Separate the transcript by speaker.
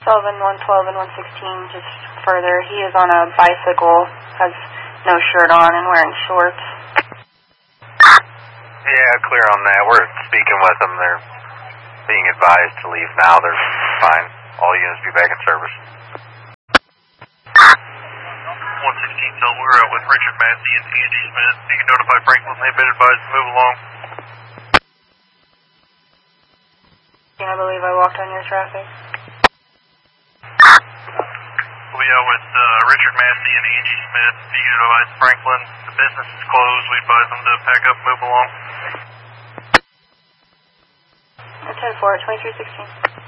Speaker 1: Sullivan 112 and 116, just further. He is on a bicycle, has no shirt on and wearing shorts.
Speaker 2: Yeah, clear on that. We're speaking with them. They're being advised to leave now. They're fine. All units be back in service.
Speaker 3: 116, so we're out with Richard Massey and Angie Smith. You can notify Franklin. They've been advised to move along.
Speaker 1: I believe I walked on your traffic.
Speaker 3: We'll be out with Richard Massey and Angie Smith. You can advise Franklin. The business is closed. We advise them to pack up and move along.
Speaker 1: 10-4, 2316.